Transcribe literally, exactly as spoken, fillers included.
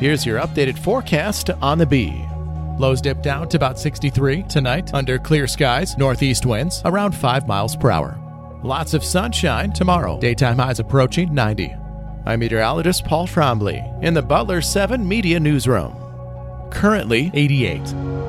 Here's your updated forecast on the Bee. Lows dip down to about sixty-three tonight under clear skies, northeast winds around five miles per hour. Lots of sunshine tomorrow, daytime highs approaching ninety. I'm meteorologist Paul Trombley in the Butler seven Media Newsroom. Currently eighty-eight.